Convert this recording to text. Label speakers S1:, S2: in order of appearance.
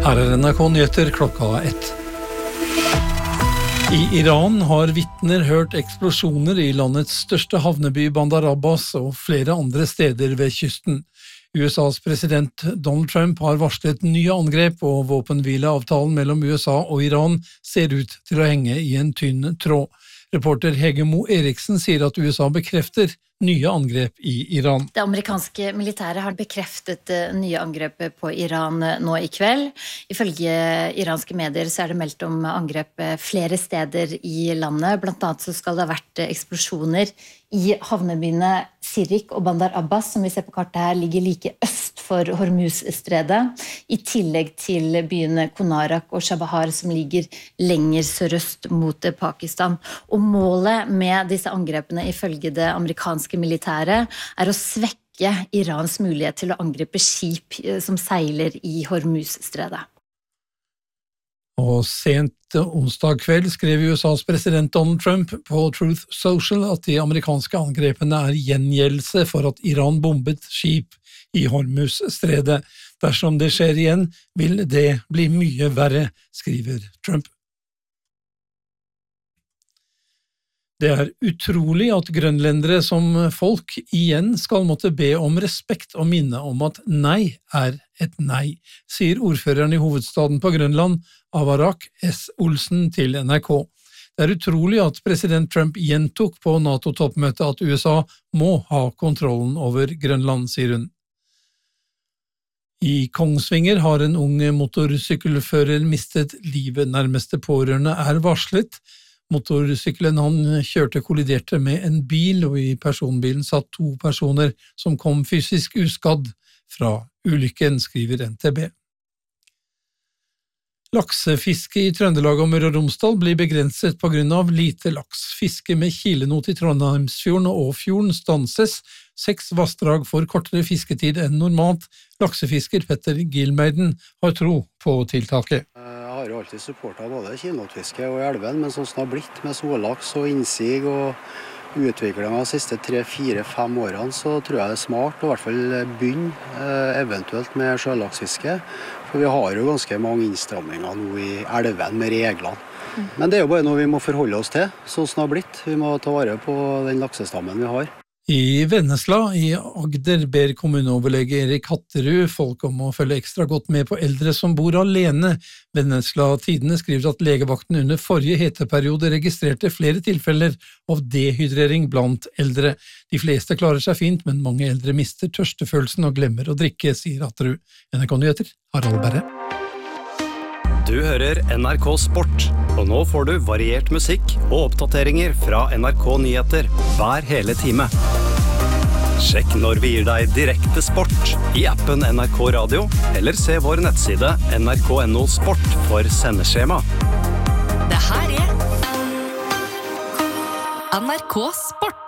S1: Her NRK Nyheter klokka 1. I Iran har vitner hørt eksplosjoner i landets største havneby Bandar Abbas og flere andre steder ved kysten. USAs president Donald Trump har varslet nye angrep, og våpenhvileavtalen mellom USA og Iran ser ut til å henge i en tynn tråd. Reporter Hege Mo Eriksen sier at USA bekrefter nye angrep i Iran.
S2: Det amerikanske militæret har bekreftet nye angrep på Iran nå i kveld. Ifølge iranske medier så det meldt om angrep flere steder i landet. Blant annet så skal det ha vært eksplosjoner i havnebyene Sirik og Bandar Abbas, som vi ser på kartet her, ligger like øst for Hormuz-stredet, i tillegg til byene Konarak og Shabahar, som ligger lenger sørøst mot Pakistan. Og målet med disse angrepene, ifølge det amerikanske militæret, å svekke Irans mulighet til å angripe skip som seiler i Hormuz-stredet.
S1: Og sent onsdag kveld skrev USAs president Donald Trump på Truth Social at de amerikanske angrepene gjengjeldelse for at Iran bombet skip i Hormuz-stredet. Dersom det skjer igjen, vil det bli mye verre, skriver Trump. Det utrolig at grønlendere som folk igjen skal måtte be om respekt og minne om at nei et nei, sier ordføreren i hovedstaden på Grønland, Avarak S. Olsen, til NRK. Det utrolig at president Trump gjentok på NATO-toppmøtet at USA må ha kontrollen over Grønland, sier hun. I Kongsvinger har en ung motorsykkelfører mistet livet. Nærmeste pårørende varslet. Motorsykkelen han kjørte kolliderte med en bil, og i personbilen satt 2 personer som kom fysisk uskadd fra ulykken, skriver NTB. Laksefiske i Trøndelag og Møre og Romsdal blir begrenset på grunn av lite laks. Fiske med kilenot i Trondheimsfjorden og Åfjorden stanses. 6 vassdrag får kortere fisketid enn normalt. Laksefisker Petter Gilmeiden har tro på tiltaket.
S3: Jeg har jo alltid supportet både kilenotfiske og i elven, men sånn som det har blitt med sollaks og innsig og utviklingen de siste 3, 4, 5 årene, så tror jeg det smart å i hvert fall begynne eventuelt med sjølaksfiske. For vi har jo ganske mange innstramminger nå i elven med reglene. Men det jo bare noe vi må forholde oss til, sånn som det har blitt. Vi må ta vare på den laksestammen vi har.
S1: I Vennesla i Agder ber kommuneoverlege Erik Hatterud folk om å følge ekstra godt med på eldre som bor alene. Vennesla Tidende skriver at legevakten under forrige heteperiode registrerte flere tilfeller av dehydrering blant eldre. De fleste klarer seg fint, men mange eldre mister tørstefølelsen og glemmer å drikke, sier Hatterud. NRK Nyheter, Harald Berre.
S4: Du hører NRK Sport, og nå får du variert musikk og oppdateringer fra NRK Nyheter hver hele time. Sjekk når vi gir deg direkte sport i appen NRK Radio, eller se vår nettside nrk.no sport for sendeskjema.
S5: Det her NRK Sport.